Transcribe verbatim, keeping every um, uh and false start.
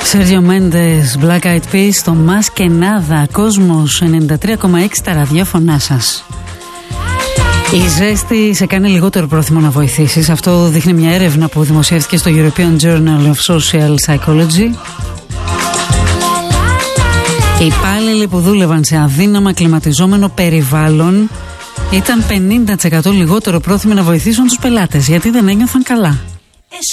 Σέργιο Μέντες, Black Eyed Peas, το Μας και Νάδα, Κόσμος ενενήντα τρία κόμμα έξι τα ραδιόφωνά σας. Η ζέστη σε κάνει λιγότερο πρόθυμο να βοηθήσεις. Αυτό δείχνει μια έρευνα που δημοσιεύτηκε στο European Journal of Social Psychology. Οι υπάλληλοι που δούλευαν σε αδύναμα κλιματιζόμενο περιβάλλον ήταν πενήντα τοις εκατό λιγότερο πρόθυμοι να βοηθήσουν τους πελάτες, γιατί δεν ένιωθαν καλά.